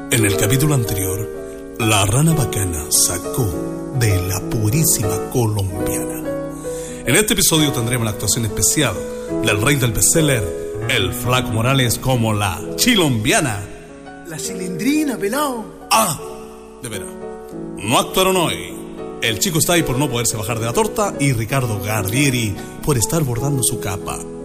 En el capítulo anterior, la rana bacana sacó de la purísima colombiana. En este episodio tendremos la actuación especial del rey del bestseller, el Flaco Morales, como la chilombiana. La cilindrina, pelao. Ah, de veras. No actuaron hoy el Chico está ahí por no poderse bajar de la torta y Ricardo Gardieri por estar bordando su capa.